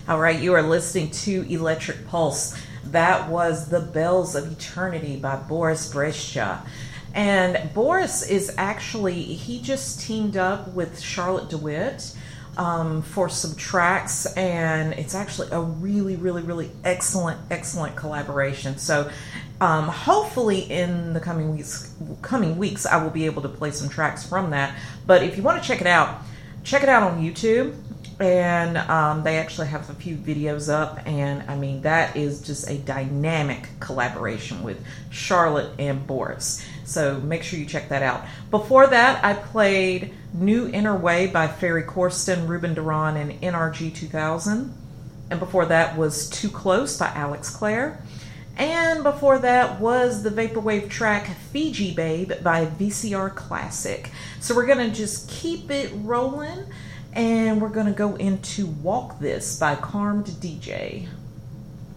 All right, you are listening to Electric Pulse. That was The Bells of Eternity by Boris Brejcha. And Boris is actually, he just teamed up with Charlotte DeWitt for some tracks, and it's actually a really, really, really excellent collaboration. So hopefully in the coming weeks, I will be able to play some tracks from that. But if you want to check it out on YouTube. And they actually have a few videos up, and I mean, that is just a dynamic collaboration with Charlotte and Boris. So make sure you check that out. Before that, I played New Inner Way by Ferry Corsten, Ruben Duran, and NRG 2000. And before that was Too Close by Alex Clare. And before that was the vaporwave track Fiji Babe by VCR Classic. So we're going to just keep it rolling. And we're going to go into Walk This by Carmed DJ.